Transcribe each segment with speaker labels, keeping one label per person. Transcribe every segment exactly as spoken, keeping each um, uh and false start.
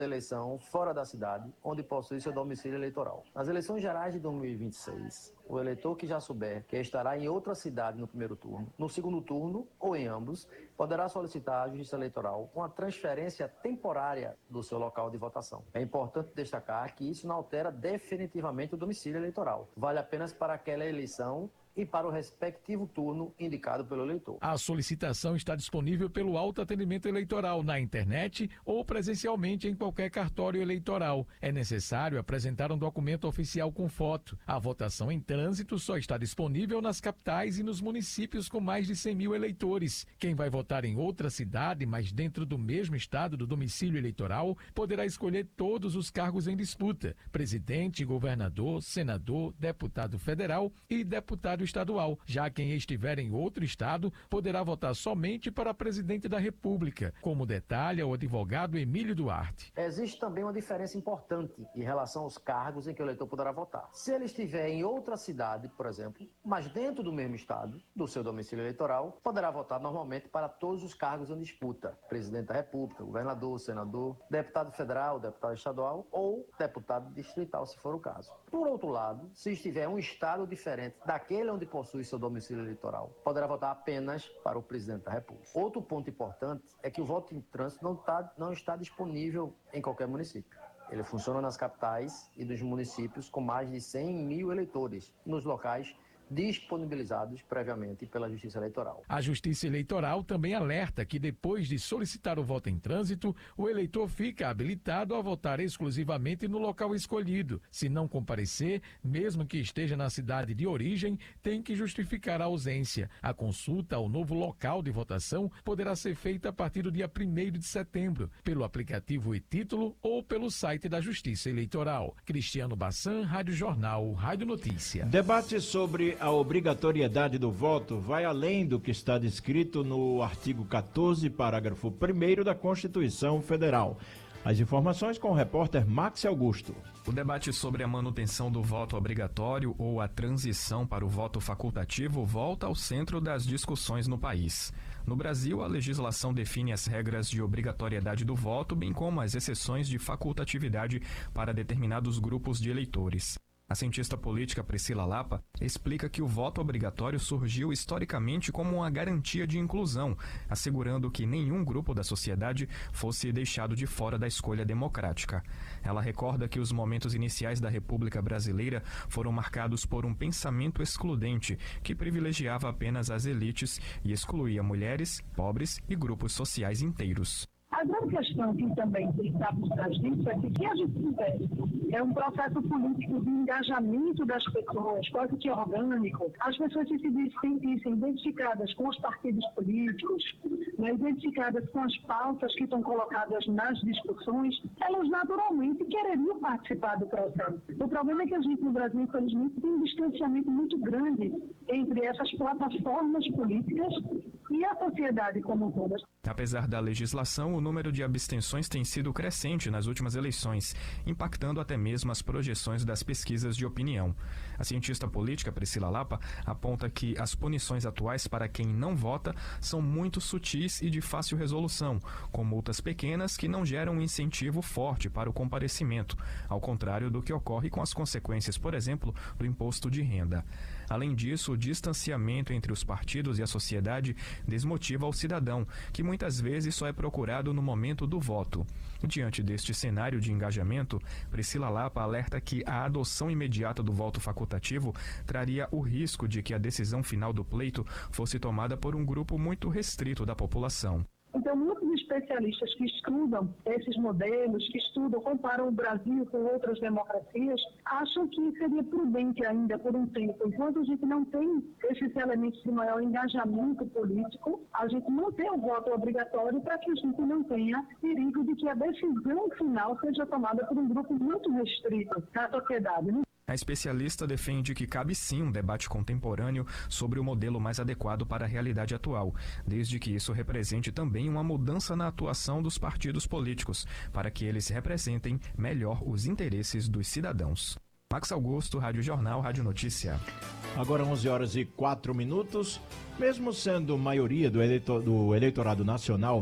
Speaker 1: eleição fora da cidade, onde possui seu domicílio eleitoral. Nas eleições gerais de dois mil e vinte e seis, o eleitor que já souber que estará em outra cidade no primeiro turno, no segundo turno ou em ambos, poderá solicitar à Justiça Eleitoral uma transferência temporária do seu local de votação. É importante destacar que isso não altera definitivamente o domicílio eleitoral. Vale apenas para aquela eleição e para o respectivo turno indicado pelo eleitor.
Speaker 2: A solicitação está disponível pelo autoatendimento eleitoral na internet ou presencialmente em qualquer cartório eleitoral. É necessário apresentar um documento oficial com foto. A votação em trânsito só está disponível nas capitais e nos municípios com mais de cem mil eleitores. Quem vai votar em outra cidade, mas dentro do mesmo estado do domicílio eleitoral, poderá escolher todos os cargos em disputa: presidente, governador, senador, deputado federal e deputado estadual. Já quem estiver em outro estado poderá votar somente para presidente da República, como detalha o advogado Emílio Duarte.
Speaker 1: Existe também uma diferença importante em relação aos cargos em que o eleitor poderá votar. Se ele estiver em outra cidade, por exemplo, mas dentro do mesmo estado, do seu domicílio eleitoral, poderá votar normalmente para todos os cargos em disputa: presidente da República, governador, senador, deputado federal, deputado estadual ou deputado distrital, se for o caso. Por outro lado, se estiver em um estado diferente daquele onde possui seu domicílio eleitoral, poderá votar apenas para o presidente da República. Outro ponto importante é que o voto em trânsito não, tá, não está disponível em qualquer município. Ele funciona nas capitais e dos municípios com mais de cem mil eleitores, nos locais disponibilizados previamente pela Justiça Eleitoral.
Speaker 2: A Justiça Eleitoral também alerta que depois de solicitar o voto em trânsito, o eleitor fica habilitado a votar exclusivamente no local escolhido. Se não comparecer, mesmo que esteja na cidade de origem, tem que justificar a ausência. A consulta ao novo local de votação poderá ser feita a partir do dia primeiro de setembro, pelo aplicativo e-Título ou pelo site da Justiça Eleitoral. Cristiano Bassan, Rádio Jornal, Rádio Notícia.
Speaker 3: Debate sobre a obrigatoriedade do voto vai além do que está descrito no artigo quatorze, parágrafo primeiro da Constituição Federal. As informações com o repórter Max Augusto.
Speaker 4: O debate sobre a manutenção do voto obrigatório ou a transição para o voto facultativo volta ao centro das discussões no país. No Brasil, a legislação define as regras de obrigatoriedade do voto, bem como as exceções de facultatividade para determinados grupos de eleitores. A cientista política Priscila Lapa explica que o voto obrigatório surgiu historicamente como uma garantia de inclusão, assegurando que nenhum grupo da sociedade fosse deixado de fora da escolha democrática. Ela recorda que os momentos iniciais da República Brasileira foram marcados por um pensamento excludente que privilegiava apenas as elites e excluía mulheres, pobres e grupos sociais inteiros.
Speaker 5: A grande questão que também está por trás disso é que o que a gente tiver é um processo político de engajamento das pessoas, quase que orgânico. As pessoas se sentissem identificadas com os partidos políticos, né, identificadas com as pautas que estão colocadas nas discussões, elas naturalmente quereriam participar do processo. O problema é que a gente no Brasil, infelizmente, tem um distanciamento muito grande entre essas plataformas políticas e a sociedade como um todo.
Speaker 4: Apesar da legislação, o número de abstenções tem sido crescente nas últimas eleições, impactando até mesmo as projeções das pesquisas de opinião. A cientista política Priscila Lapa aponta que as punições atuais para quem não vota são muito sutis e de fácil resolução, com multas pequenas que não geram um incentivo forte para o comparecimento, ao contrário do que ocorre com as consequências, por exemplo, do imposto de renda. Além disso, o distanciamento entre os partidos e a sociedade desmotiva o cidadão, que muitas vezes só é procurado no momento do voto. Diante deste cenário de engajamento, Priscila Lapa alerta que a adoção imediata do voto facultativo traria o risco de que a decisão final do pleito fosse tomada por um grupo muito restrito da população.
Speaker 5: Então, muitos especialistas que estudam esses modelos, que estudam, comparam o Brasil com outras democracias, acham que seria prudente ainda por um tempo, enquanto a gente não tem esses elementos de maior engajamento político, a gente não tem o voto obrigatório para que a gente não tenha perigo de que a decisão final seja tomada por um grupo muito restrito da sociedade, né?
Speaker 4: A especialista defende que cabe sim um debate contemporâneo sobre o modelo mais adequado para a realidade atual, desde que isso represente também uma mudança na atuação dos partidos políticos, para que eles representem melhor os interesses dos cidadãos. Max Augusto, Rádio Jornal, Rádio Notícia.
Speaker 3: Agora onze horas e quatro minutos. Mesmo sendo maioria do, eleitor, do eleitorado nacional,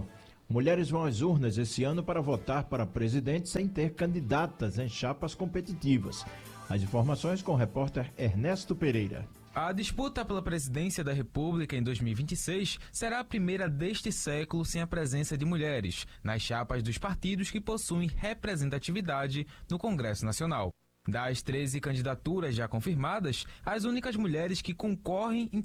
Speaker 3: Mulheres vão às urnas esse ano para votar para presidente sem ter candidatas em chapas competitivas. As informações com o repórter Ernesto Pereira.
Speaker 6: A disputa pela presidência da República em dois mil e vinte e seis será a primeira deste século sem a presença de mulheres nas chapas dos partidos que possuem representatividade no Congresso Nacional. Das treze candidaturas já confirmadas, as únicas mulheres que concorrem